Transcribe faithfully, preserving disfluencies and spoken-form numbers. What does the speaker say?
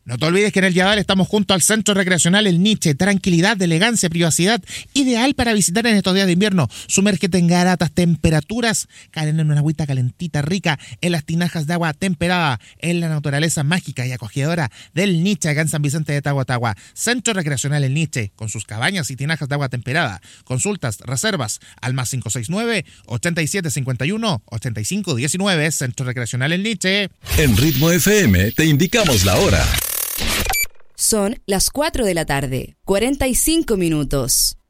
No te olvides que en el Yadal estamos junto al Centro Recreacional El Niche. Tranquilidad, elegancia, privacidad, ideal para visitar en estos días de invierno. Sumérgete en garatas temperaturas, caen en una agüita calentita, rica, en las tinajas de agua temperada, en la naturaleza mágica y acogedora del Niche, acá en San Vicente de Tahuatahua. Centro Recreacional El Niche, con sus cabañas y tinajas de agua temperada. Consultas, reservas, al más cinco seis nueve, ochenta y siete cincuenta y uno, ochenta y cinco diecinueve. Centro Recreacional El Niche. En Ritmo F M te indicamos la hora. Son las cuatro de la tarde, cuarenta y cinco minutos.